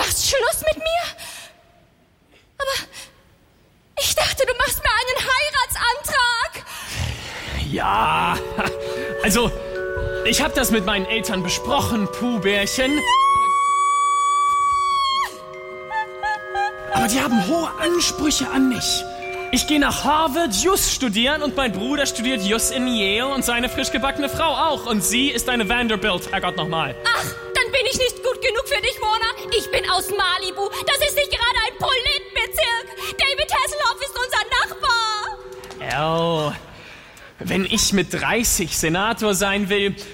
machst Schluss mit mir? Aber ich dachte, du machst mir einen Heiratsantrag. Ja, also, ich habe das mit meinen Eltern besprochen, Puh-Bärchen. Aber die haben hohe Ansprüche an mich. Ich gehe nach Harvard Jus studieren und mein Bruder studiert Jus in Yale und seine frisch gebackene Frau auch. Und sie ist eine Vanderbilt, Herrgott nochmal. Ach, dann bin ich nicht gut genug für dich, Mona. Ich bin aus Malibu. Das ist nicht gerade ein Politbezirk. David Hasselhoff ist unser Nachbar. Wenn ich mit 30 Senator sein will,